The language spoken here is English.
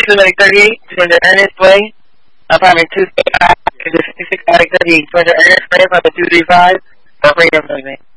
to medic 38, surrender Ernest Way, apartment 265, 56 medic 38, surrender Ernest Way, apartment 235, for freedom,